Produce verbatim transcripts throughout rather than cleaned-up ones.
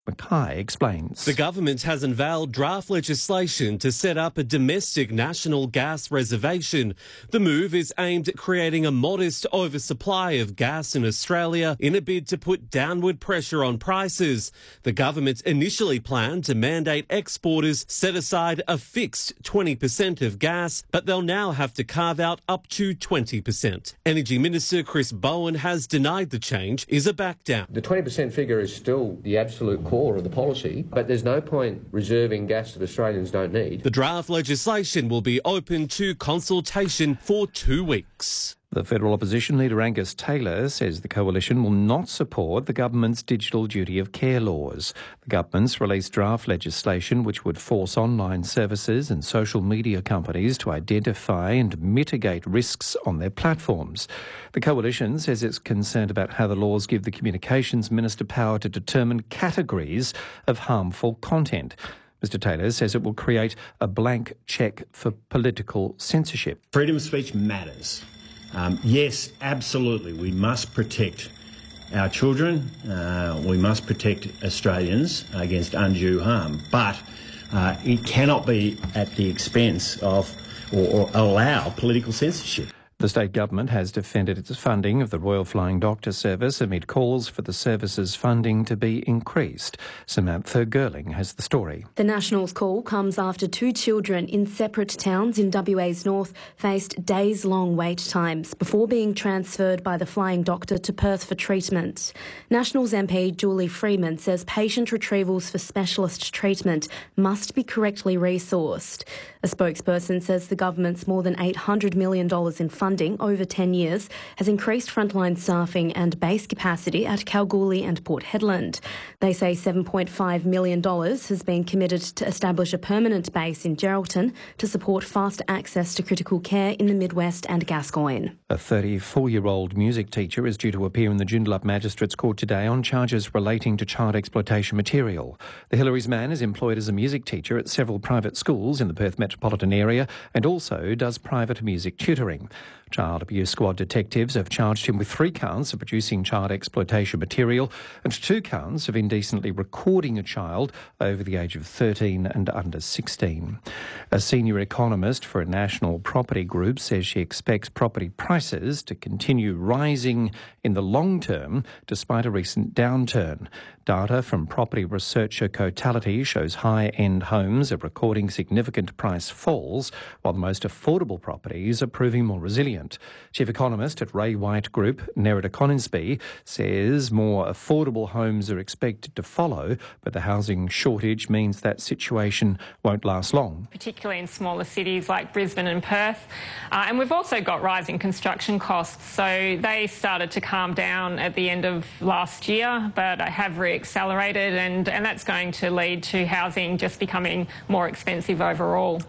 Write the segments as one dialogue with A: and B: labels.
A: Mackay explains.
B: The government has unveiled draft legislation to set up a domestic national gas reservation. The move is aimed at creating a modest oversupply of gas in Australia in a bid to put downward pressure on prices. The government initially planned to mandate exporters set aside a fixed twenty percent of gas, but they'll now have to carve out up to twenty percent. Energy Minister Chris Bowen has denied the change is a backdown.
C: The twenty percent figure is still the absolute core of the policy, but there's no point reserving gas that Australians don't need.
B: The draft legislation will be open to consultation for two weeks.
A: The federal opposition leader Angus Taylor says the coalition will not support the government's digital duty of care laws. The government's released draft legislation which would force online services and social media companies to identify and mitigate risks on their platforms. The coalition says it's concerned about how the laws give the Communications Minister power to determine categories of harmful content. Mister Taylor says it will create a blank cheque for political censorship.
D: Freedom of speech matters. Um, yes, absolutely, we must protect our children, uh, we must protect Australians against undue harm, but uh, it cannot be at the expense of or, or allow political censorship.
A: The state government has defended its funding of the Royal Flying Doctor Service amid calls for the service's funding to be increased. Samantha Gerling has the story.
E: The Nationals' call comes after two children in separate towns in W A's north faced days-long wait times before being transferred by the Flying Doctor to Perth for treatment. Nationals M P Julie Freeman says patient retrievals for specialist treatment must be correctly resourced. A spokesperson says the government's more than eight hundred million dollars in funding over ten years has increased frontline staffing and base capacity at Kalgoorlie and Port Hedland. They say seven point five million dollars has been committed to establish a permanent base in Geraldton to support fast access to critical care in the Midwest and Gascoyne.
A: A thirty-four-year-old music teacher is due to appear in the Joondalup Magistrates Court today on charges relating to child exploitation material. The Hillary's man is employed as a music teacher at several private schools in the Perth metropolitan area and also does private music tutoring. Child abuse squad detectives have charged him with three counts of producing child exploitation material and two counts of indecently recording a child over the age of thirteen and under sixteen. A senior economist for a national property group says she expects property prices to continue rising in the long term despite a recent downturn. Data from property researcher Cotality shows high-end homes are recording significant price falls, while the most affordable properties are proving more resilient. Chief economist at Ray White Group, Nerida Coningsby, says more affordable homes are expected to follow, but the housing shortage means that situation won't last long.
F: Particularly in smaller cities like Brisbane and Perth. Uh, and we've also got rising construction costs, so they started to calm down at the end of last year, but have re-accelerated, and, and that's going to lead to housing just becoming more expensive overall.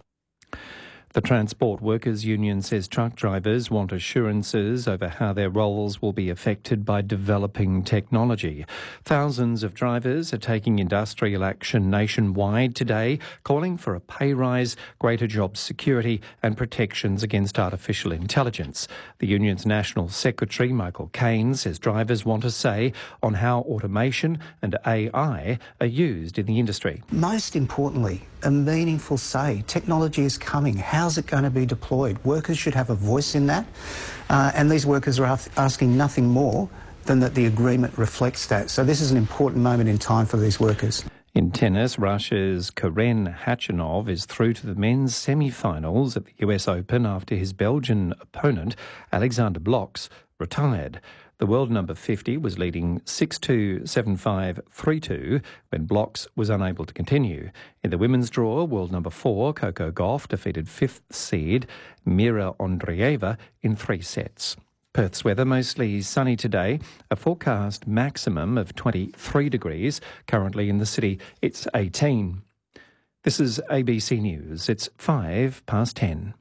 A: The Transport Workers Union says truck drivers want assurances over how their roles will be affected by developing technology. Thousands of drivers are taking industrial action nationwide today, calling for a pay rise, greater job security and protections against artificial intelligence. The union's National Secretary, Michael Caine, says drivers want a say on how automation and A I are used in the industry.
G: Most importantly, a meaningful say. Technology is coming. How's it going to be deployed? Workers should have a voice in that, uh, and these workers are asking nothing more than that the agreement reflects that. So this is an important moment in time for these workers.
A: In tennis, Russia's Karen Khachanov is through to the men's semi-finals at the U S Open after his Belgian opponent, Alexander Blocks, retired. The world number fifty was leading six two, seven five, three two when Blocks was unable to continue. In the women's draw, world number four, Coco Gauff, defeated fifth seed Mira Andreeva in three sets. Perth's weather mostly sunny today, a forecast maximum of twenty-three degrees. Currently in the city, it's eighteen. This is A B C News. It's five past ten.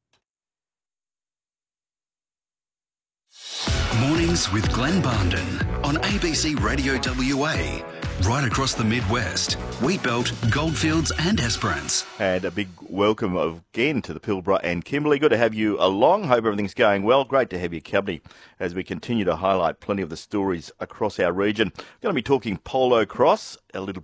H: Mornings with Glenn Barnden on A B C Radio W A. Right across the Midwest, Wheatbelt, Goldfields and Esperance.
I: And a big welcome again to the Pilbara and Kimberley. Good to have you along. Hope everything's going well. Great to have your company as we continue to highlight plenty of the stories across our region. Going to be talking polo cross a little bit.